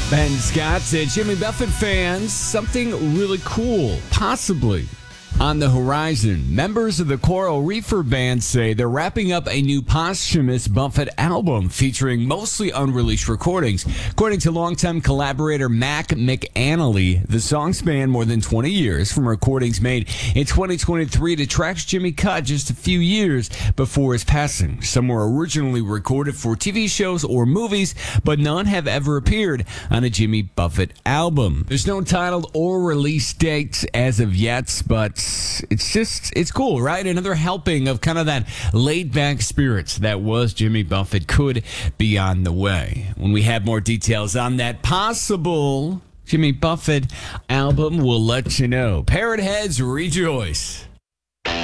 Ben Scott said, Jimmy Buffett fans, something really cool, possibly on the horizon. Members of the Coral Reefer Band say they're wrapping up a new posthumous Buffett album featuring mostly unreleased recordings. According to longtime collaborator Mac McAnally, the songs span more than 20 years, from recordings made in 2023 to tracks Jimmy cut just a few years before his passing. Some were originally recorded for TV shows or movies, but none have ever appeared on a Jimmy Buffett album. There's no title or release date as of yet, but it's cool, right? Another helping of kind of that laid-back spirits that was Jimmy Buffett could be on the way. When we have more details on that possible Jimmy Buffett album, we'll let you know. Parrot heads, rejoice.